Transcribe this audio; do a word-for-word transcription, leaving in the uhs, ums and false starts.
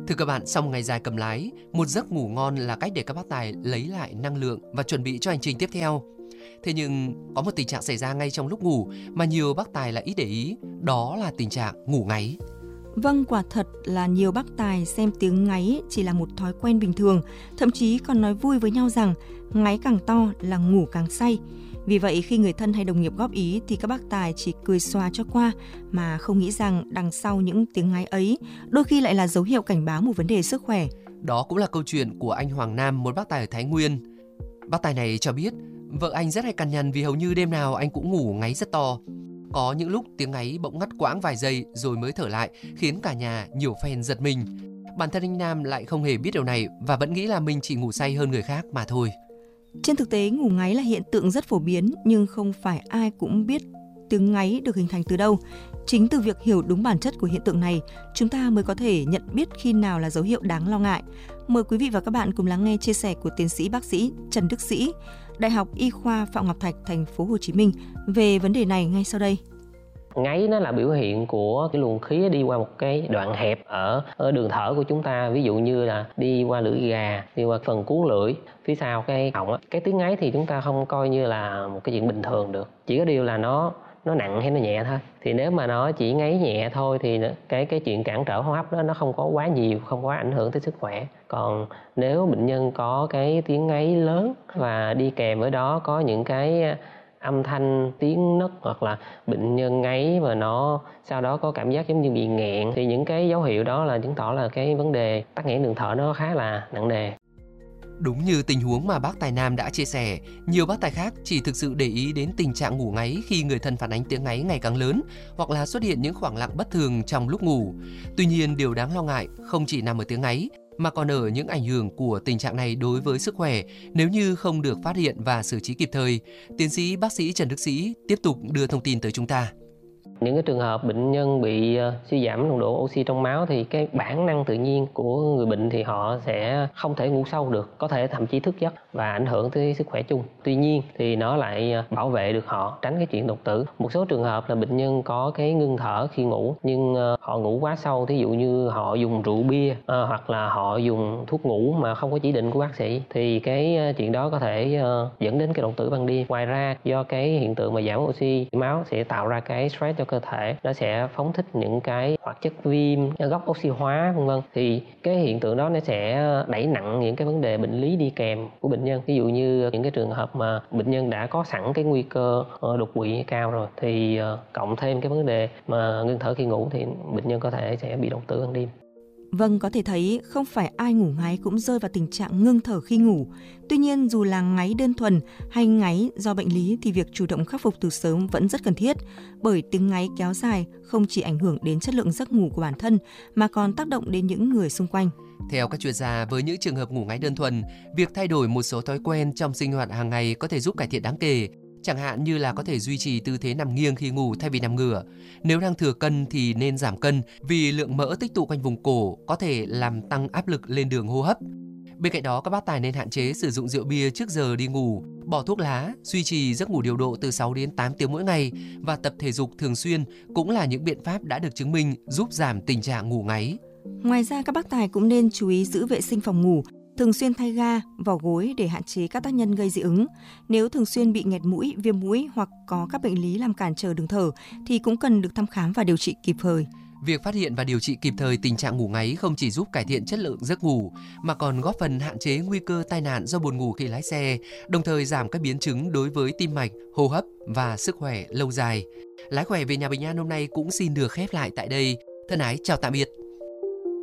Thưa các bạn, sau một ngày dài cầm lái, một giấc ngủ ngon là cách để các bác tài lấy lại năng lượng và chuẩn bị cho hành trình tiếp theo. Thế nhưng có một tình trạng xảy ra ngay trong lúc ngủ mà nhiều bác tài lại ít để ý, đó là tình trạng ngủ ngáy. Vâng, quả thật là nhiều bác tài xem tiếng ngáy chỉ là một thói quen bình thường, thậm chí còn nói vui với nhau rằng ngáy càng to là ngủ càng say. Vì vậy khi người thân hay đồng nghiệp góp ý thì các bác tài chỉ cười xòa cho qua mà không nghĩ rằng đằng sau những tiếng ngáy ấy đôi khi lại là dấu hiệu cảnh báo một vấn đề sức khỏe. Đó cũng là câu chuyện của anh Hoàng Nam, một bác tài ở Thái Nguyên. Bác tài này cho biết vợ anh rất hay cằn nhằn vì hầu như đêm nào anh cũng ngủ ngáy rất to. Có những lúc tiếng ngáy bỗng ngắt quãng vài giây rồi mới thở lại, khiến cả nhà nhiều phen giật mình. Bản thân anh Nam lại không hề biết điều này và vẫn nghĩ là mình chỉ ngủ say hơn người khác mà thôi. Trên thực tế, ngủ ngáy là hiện tượng rất phổ biến nhưng không phải ai cũng biết tiếng ngáy được hình thành từ đâu. Chính từ việc hiểu đúng bản chất của hiện tượng này, chúng ta mới có thể nhận biết khi nào là dấu hiệu đáng lo ngại. Mời quý vị và các bạn cùng lắng nghe chia sẻ của tiến sĩ bác sĩ Trần Đức Sĩ, Đại học Y khoa Phạm Ngọc Thạch, thành phố Hồ Chí Minh về vấn đề này ngay sau đây. Ngáy nó là biểu hiện của cái luồng khí đi qua một cái đoạn hẹp ở, ở đường thở của chúng ta, ví dụ như là đi qua lưỡi gà, đi qua phần cuốn lưỡi phía sau cái họng á. Cái tiếng ngáy thì chúng ta không coi như là một cái chuyện bình thường được, chỉ có điều là nó nó nặng hay nó nhẹ thôi. Thì nếu mà nó chỉ ngáy nhẹ thôi thì cái cái chuyện cản trở hô hấp đó nó không có quá nhiều, không quá ảnh hưởng tới sức khỏe. Còn nếu bệnh nhân có cái tiếng ngáy lớn và đi kèm với đó có những cái âm thanh tiếng nấc hoặc là bệnh nhân ngáy và nó sau đó có cảm giác giống như bị nghẹn, thì những cái dấu hiệu đó là chứng tỏ là cái vấn đề tắc nghẽn đường thở nó khá là nặng nề. Đúng như tình huống mà bác tài Nam đã chia sẻ, nhiều bác tài khác chỉ thực sự để ý đến tình trạng ngủ ngáy khi người thân phản ánh tiếng ngáy ngày càng lớn hoặc là xuất hiện những khoảng lặng bất thường trong lúc ngủ. Tuy nhiên, điều đáng lo ngại không chỉ nằm ở tiếng ngáy mà còn ở những ảnh hưởng của tình trạng này đối với sức khỏe nếu như không được phát hiện và xử trí kịp thời. Tiến sĩ bác sĩ Trần Đức Sĩ tiếp tục đưa thông tin tới chúng ta. Những cái trường hợp bệnh nhân bị uh, suy giảm nồng độ oxy trong máu thì cái bản năng tự nhiên của người bệnh thì họ sẽ không thể ngủ sâu được, có thể thậm chí thức giấc và ảnh hưởng tới sức khỏe chung. Tuy nhiên thì nó lại bảo vệ được họ tránh cái chuyện đột tử. Một số trường hợp là bệnh nhân có cái ngưng thở khi ngủ nhưng uh, họ ngủ quá sâu, ví dụ như họ dùng rượu bia uh, hoặc là họ dùng thuốc ngủ mà không có chỉ định của bác sĩ, thì cái uh, chuyện đó có thể uh, dẫn đến cái đột tử ban đêm. Ngoài ra, do cái hiện tượng mà giảm oxy máu sẽ tạo ra cái stress cho cơ thể, nó sẽ phóng thích những cái hoạt chất viêm, gốc oxy hóa vân vân, thì cái hiện tượng đó nó sẽ đẩy nặng những cái vấn đề bệnh lý đi kèm của bệnh nhân. Ví dụ như những cái trường hợp mà bệnh nhân đã có sẵn cái nguy cơ đột quỵ cao rồi thì cộng thêm cái vấn đề mà ngưng thở khi ngủ thì bệnh nhân có thể sẽ bị đột tử ban đêm. Vâng, có thể thấy không phải ai ngủ ngáy cũng rơi vào tình trạng ngưng thở khi ngủ. Tuy nhiên, dù là ngáy đơn thuần hay ngáy do bệnh lý thì việc chủ động khắc phục từ sớm vẫn rất cần thiết, bởi tiếng ngáy kéo dài không chỉ ảnh hưởng đến chất lượng giấc ngủ của bản thân mà còn tác động đến những người xung quanh. Theo các chuyên gia, với những trường hợp ngủ ngáy đơn thuần, việc thay đổi một số thói quen trong sinh hoạt hàng ngày có thể giúp cải thiện đáng kể. Chẳng hạn như là có thể duy trì tư thế nằm nghiêng khi ngủ thay vì nằm ngửa. Nếu đang thừa cân thì nên giảm cân vì lượng mỡ tích tụ quanh vùng cổ có thể làm tăng áp lực lên đường hô hấp. Bên cạnh đó, các bác tài nên hạn chế sử dụng rượu bia trước giờ đi ngủ, bỏ thuốc lá, duy trì giấc ngủ điều độ từ sáu đến tám tiếng mỗi ngày và tập thể dục thường xuyên cũng là những biện pháp đã được chứng minh giúp giảm tình trạng ngủ ngáy. Ngoài ra, các bác tài cũng nên chú ý giữ vệ sinh phòng ngủ, thường xuyên thay ga, vỏ gối để hạn chế các tác nhân gây dị ứng. Nếu thường xuyên bị nghẹt mũi, viêm mũi hoặc có các bệnh lý làm cản trở đường thở thì cũng cần được thăm khám và điều trị kịp thời. Việc phát hiện và điều trị kịp thời tình trạng ngủ ngáy không chỉ giúp cải thiện chất lượng giấc ngủ mà còn góp phần hạn chế nguy cơ tai nạn do buồn ngủ khi lái xe, đồng thời giảm các biến chứng đối với tim mạch, hô hấp và sức khỏe lâu dài. Lái khỏe về nhà bình an hôm nay cũng xin được khép lại tại đây. Thân ái chào tạm biệt.